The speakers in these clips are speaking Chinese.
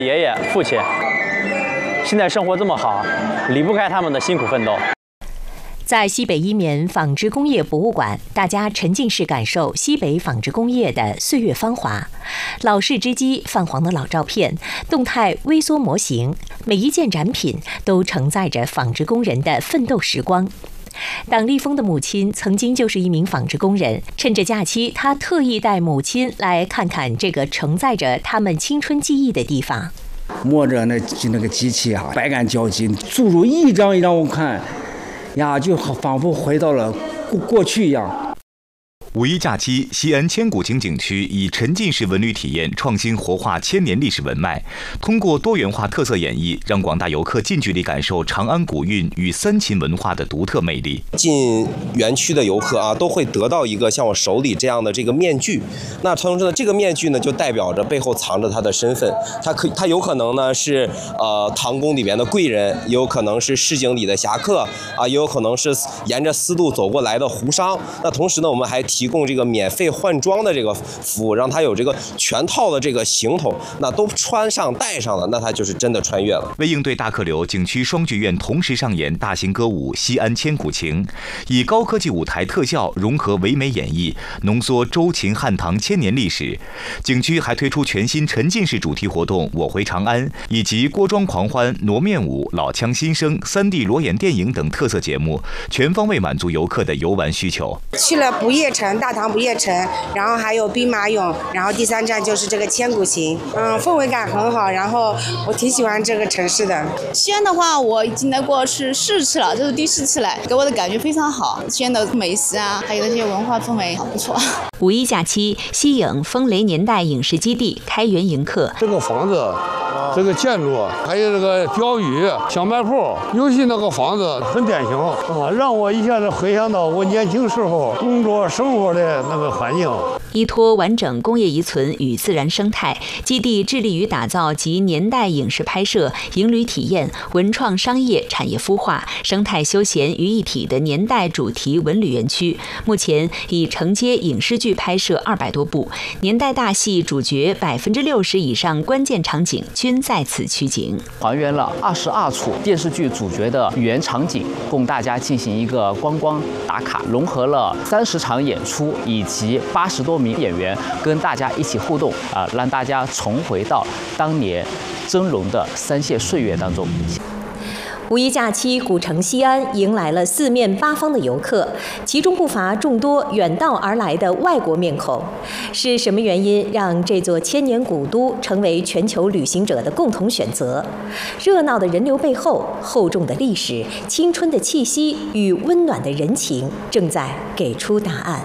爷爷、父亲，现在生活这么好，离不开他们的辛苦奋斗。 在西北伊棉纺织工业博物馆，大家沉浸式感受西北纺织工业的岁月芳华。老式织机、泛黄的老照片、动态微缩模型，每一件展品都承载着纺织工人的奋斗时光。党立峰的母亲曾经就是一名纺织工人，趁着假期，他特意带母亲来看看这个承载着他们青春记忆的地方。 摸着那个机器啊，百感交集，注入一张一张我看。呀，就仿佛回到了过去一样。 五一假期，西安千古情景区以沉浸式文旅体验创新活化千年历史文脉，通过多元化特色演绎，让广大游客近距离感受长安古韵与三秦文化的独特魅力。 进园区的游客啊，都会得到一个像我手里这样的这个面具。那同时呢，这个面具呢，就代表着背后藏着他的身份。他有可能呢是唐宫里边的贵人，也有可能是市井里的侠客啊，也有可能是沿着丝路走过来的胡商。那同时呢，我们还提供这个免费换装的这个服务，让他有这个全套的这个行头，那都穿上戴上了，那他就是真的穿越了。 为应对大客流，景区双剧院同时上演大型歌舞《西安千古情》，以高科技舞台特效融合唯美演绎，浓缩周秦汉唐千年历史。景区还推出全新沉浸式主题活动《我回长安》，以及锅庄狂欢、傩面舞、老腔新生、3D 裸眼电影等特色节目，全方位满足游客的游玩需求。 去了不夜城。大唐不夜城，然后还有兵马俑，然后第3站就是这个千古情，氛围感很好，然后我挺喜欢这个城市的。 西安的话，我已经来过是4次了，这是第4次来，给我的感觉非常好。西安的美食啊，还有那些文化氛围，好不错。 五一假期，西影风雷年代影视基地开园迎客。 这个房子。这个建筑，还有这个标语、小卖铺，尤其那个房子很典型啊，让我一下子回想到我年轻时候工作生活的那个环境。 依托完整工业遗存与自然生态，基地致力于打造集年代影视拍摄、营旅体验、文创商业、产业孵化、生态休闲于一体的年代主题文旅园区。目前已承接影视剧拍摄200多部，年代大戏主角60%以上关键场景均在此取景， 还原了22处电视剧主角的原场景，供大家进行一个观光打卡，融合了30场演出以及80多名演员跟大家一起互动让大家重回到当年峥嵘的3线岁月当中。 五一假期，古城西安迎来了4面8方的游客，其中不乏众多远道而来的外国面孔。是什么原因让这座千年古都成为全球旅行者的共同选择？热闹的人流背后，厚重的历史、青春的气息与温暖的人情，正在给出答案。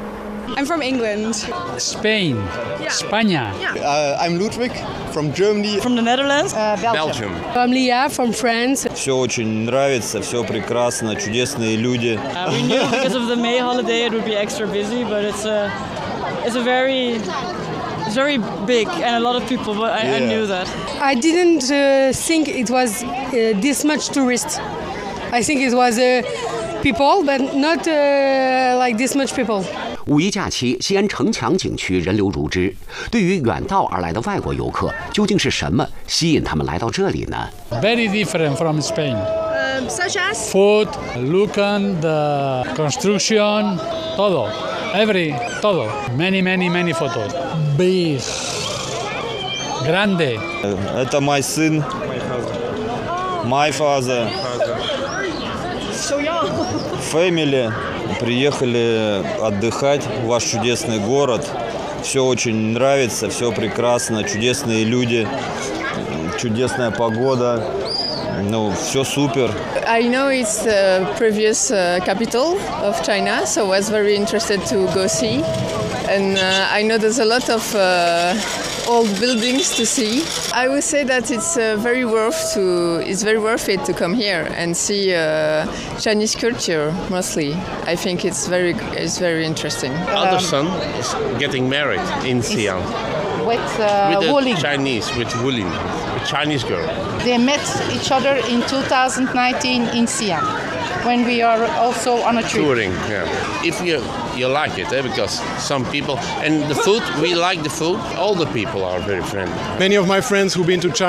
I'm from England. Spain. España. I'm Ludwig from Germany. From the Netherlands. Belgium. I'm Leah from France. Все очень нравится, все прекрасно, чудесные люди. We knew because of the May holiday it would be extra busy, but it's very big and a lot of people, but I knew that. I didn't think it was this much tourists. I think it was people, but not like this much people. 五一假期，西安城墙景区人流如织。对于远道而来的外国游客，究竟是什么吸引他们来到这里呢 ？Very different from Spain. Such as food, look and the construction, todo, todo. Many photos. Big, grande. Это мой сын. My father. So young. Family. Приехали отдыхать в ваш чудесный город. Все очень нравится, все прекрасно, чудесные люди, чудесная погода. Ну, все супер. I know it's the previous capital of China, so I was very interested to go see. And I know there's a lot of old buildings to see. I would say that it's very worth it to come here and see Chinese culture mostly. I think it's very interesting. Elder son is getting married in Xi'an. With the Chinese, with Wulin, a Chinese girl. They met each other in 2019 in Xi'an, when we are also on a trip. Touring, yeah. If you like it, because some people, and the food, we like the food. All the people are very friendly. Many of my friends who've been to China